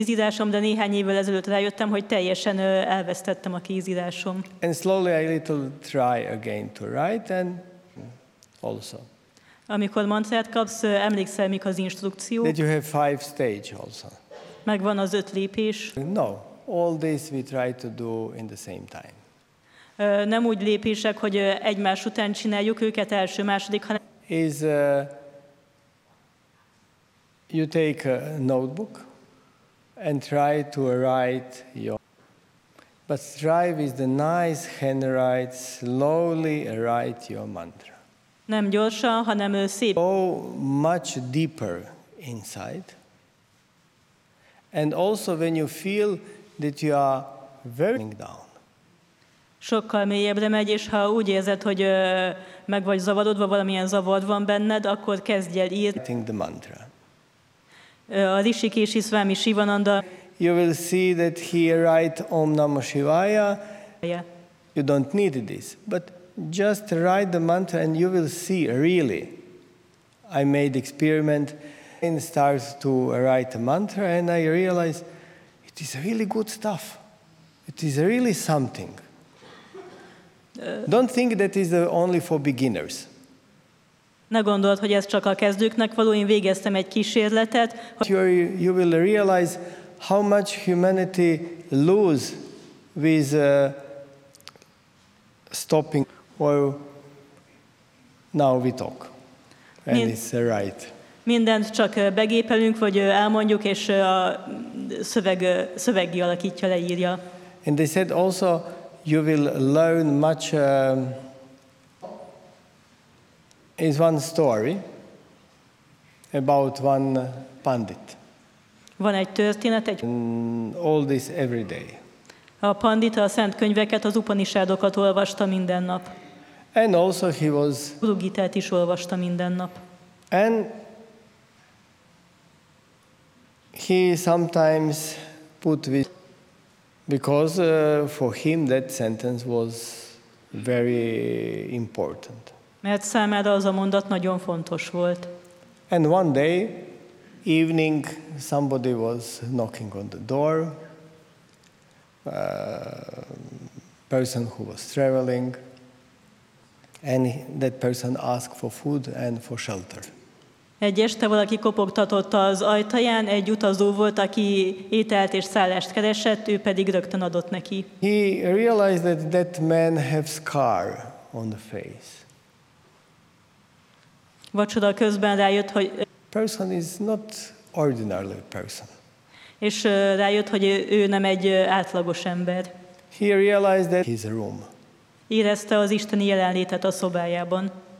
kézírásom, de néhány évvel ezelőtt rájöttem, hogy teljesen elvesztettem a kézírásom. And slowly I little try again to write and also. Amikor mantrát kapsz, emlékszel, mik az instrukciók, That you have 5 stage also. megvan az 5 lépés. No, all this we try to do in the same time. Nem úgy lépések, hogy egymás után csináljuk őket, első, második, hanem Is you take a notebook and try to write your, but strive with the nice handwrite, slowly write your mantra. nem gyorsan, hanem szép. Go much deeper inside. And also when you feel that you are very down. Sokkal mélyebbre megy, és ha úgy érzed, hogy meg vagy zavarodva, valamilyen zavar van benned, akkor kezdj el írni. Writing the mantra. A Rishikeshi Swami Shivananda, You will see that he write Om Namah Shivaya. You don't need this, but just write the mantra and you will see really. I made experiment and starts to write a mantra and I realize it is really good stuff. It is really something. Don't think that is only for beginners. ne gondold, hogy ez csak a kezdőknek való, én végeztem egy kísérletet, hogy You will realize how much humanity lose with stopping. Or now we talk, and it's right. mindent csak begépelünk, vagy elmondjuk, és a szöveggé alakítja, leírja. And they said also you will learn much. Is one story about one pandit. Van egy történet, All this every day. a pandita a szent könyveket, az Upanishadokat olvasta minden nap. And also he was. Guru Gitát is olvasta minden nap. And he sometimes put with, because for him that sentence was very important. Mert számára az a mondat nagyon fontos volt. And one day, evening, somebody was knocking on the door, person who was traveling, and that person asked for food and for shelter. Egy este valaki kopogtatott az ajtaján, egy utazó volt, aki ételt és szállást keresett, ő pedig rögtön adott neki. He realized that that man have scar on the face. Vacsora közben rájött, hogy Person is not ordinary person. és rájött, hogy ő nem egy átlagos ember. He realized that his room. Érezte az isteni jelenlétet a szobájában.